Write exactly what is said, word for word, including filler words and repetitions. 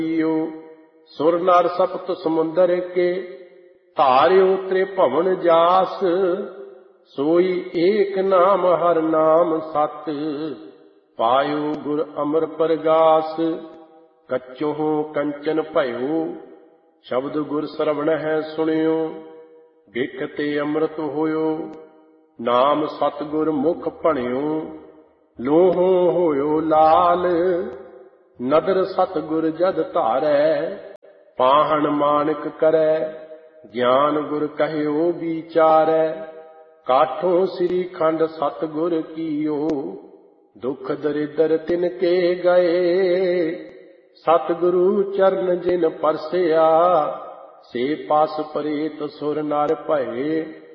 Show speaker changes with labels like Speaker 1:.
Speaker 1: सुर नर सप्त समुंदर के धार्यो त्रिभुवन जास। सोई एक नाम हर नाम सत, पायो गुर अमर प्रगास। कच्चो कंचन भयो, शब्द गुर श्रवण है सुनियो। बिखते अमृत होयो, नाम सतगुर मुख भणियो। लोहो होयो लाल, नदर सतगुर जद धारै। पाहन मानक करै, ज्ञान गुर कहयो विचारै। काठों श्री खंड सतगुर कीयो, दुख दरिद्र तिनके गए। सतगुरु चरण जिन परसिया, से पास परेत सुर नर भये।